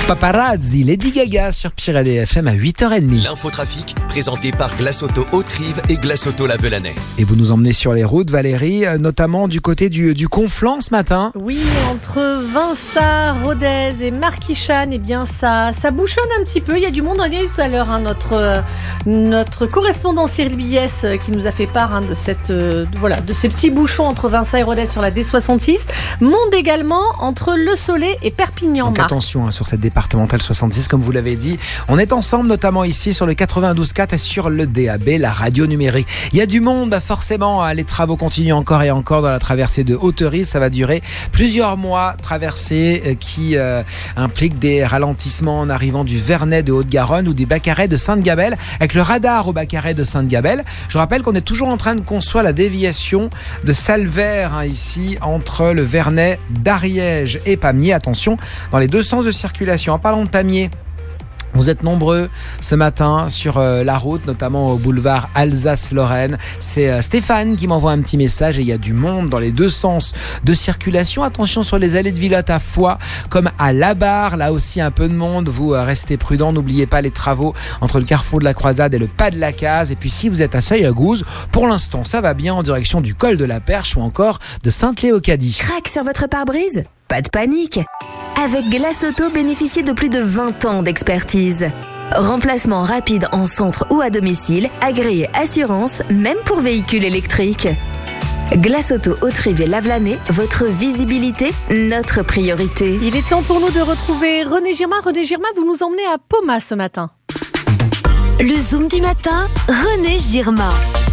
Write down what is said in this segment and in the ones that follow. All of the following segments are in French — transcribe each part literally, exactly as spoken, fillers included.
Paparazzi, Lady Gaga sur Pyrénées F M à huit heures trente. L'infotrafic, présenté par Glace Auto Haute-Rive et Glace Auto Lavelanais. Et vous nous emmenez sur les routes, Valérie, notamment du côté du, du Conflent ce matin. Oui, entre Vinça, Rodez et Marquichane, eh bien ça, ça bouchonne un petit peu. Il y a du monde. On a dit tout à l'heure hein, notre, notre correspondant Cyril Biès qui nous a fait part hein, de, cette, euh, voilà, de ces petits bouchons entre Vinça et Rodez sur la D soixante-six. Monde également entre Le Soleil et Perpignan. Donc attention hein, sur cette départementale soixante-six, comme vous l'avez dit. On est ensemble notamment ici sur le quatre-vingt-douze quatre et sur le D A B, la radio numérique. Il y a du monde, forcément. Les travaux continuent encore et encore dans la traversée de Haute-Rive. Ça va durer plusieurs mois. Traversée qui euh, implique des ralentissements en arrivant du Vernet de Haute-Garonne ou des Baccarets de Sainte-Gabelle, avec le radar au Baccaret de Sainte-Gabelle. Je rappelle qu'on est toujours en train de construire la déviation de Salvert hein, ici entre le Vernet d'Ariège et Pamiers. Attention, dans les deux sens de circulation. En parlant de Pamiers, vous êtes nombreux ce matin sur euh, la route, notamment au boulevard Alsace-Lorraine. C'est euh, Stéphane qui m'envoie un petit message et il y a du monde dans les deux sens de circulation. Attention sur les allées de Villotte à Foix, comme à La Barre. Là aussi un peu de monde. Vous euh, restez prudents. N'oubliez pas les travaux entre le carrefour de la Croisade et le pas de la Case. Et puis si vous êtes à Seuil-à-Gouze, pour l'instant ça va bien en direction du col de la Perche ou encore de Saint-Léocadie. Crac sur votre pare-brise ? Pas de panique. Avec Glace Auto, bénéficiez de plus de vingt ans d'expertise. Remplacement rapide en centre ou à domicile, agréé assurance, même pour véhicules électriques. Glace Auto Haute-Rive et Lavelanais, votre visibilité, notre priorité. Il est temps pour nous de retrouver René Girma. René Girma, vous nous emmenez à Poma ce matin. Le Zoom du matin, René Girma.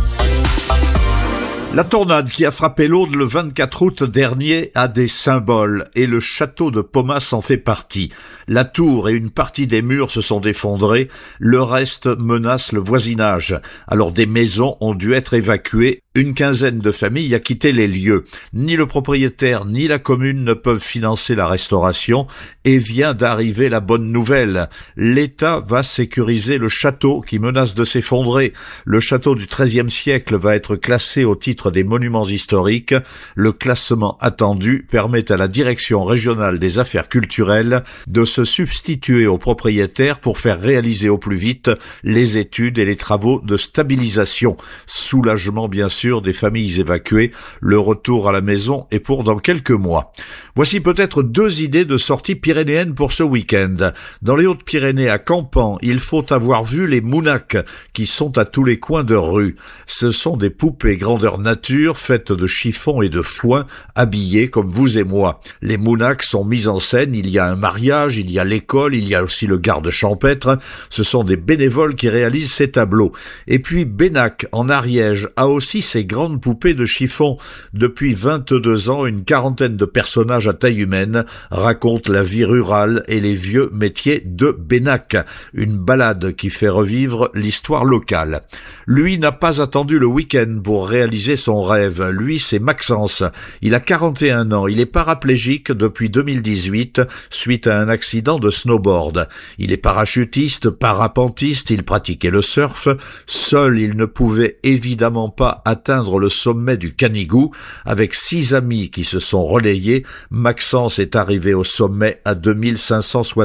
La tornade qui a frappé l'Aude le vingt-quatre août dernier a des symboles et le château de Pomas en fait partie. La tour et une partie des murs se sont effondrés, le reste menace le voisinage. Alors des maisons ont dû être évacuées. Une quinzaine de familles a quitté les lieux. Ni le propriétaire ni la commune ne peuvent financer la restauration et vient d'arriver la bonne nouvelle. L'État va sécuriser le château qui menace de s'effondrer. Le château du treizième siècle va être classé au titre des monuments historiques. Le classement attendu permet à la direction régionale des affaires culturelles de se substituer au propriétaire pour faire réaliser au plus vite les études et les travaux de stabilisation. Soulagement bien sûr des familles évacuées, le retour à la maison est pour dans quelques mois. Voici peut-être deux idées de sorties pyrénéennes pour ce week-end. Dans les Hautes-Pyrénées à Campan, il faut avoir vu les mounaks qui sont à tous les coins de rue. Ce sont des poupées grandeur nature faites de chiffon et de foin, habillées comme vous et moi. Les mounaks sont mis en scène, il y a un mariage, il y a l'école, il y a aussi le garde champêtre. Ce sont des bénévoles qui réalisent ces tableaux. Et puis Bénac en Ariège a aussi ces grandes poupées de chiffon. Depuis vingt-deux ans, une quarantaine de personnages à taille humaine racontent la vie rurale et les vieux métiers de Bénac. Une balade qui fait revivre l'histoire locale. Lui n'a pas attendu le week-end pour réaliser son rêve. Lui, c'est Maxence. Il a quarante et un ans. Il est paraplégique depuis deux mille dix-huit suite à un accident de snowboard. Il est parachutiste, parapentiste, il pratiquait le surf. Seul, il ne pouvait évidemment pas atteindre le sommet du Canigou. Avec six amis qui se sont relayés, Maxence est arrivé au sommet à deux mille cinq cent soixante.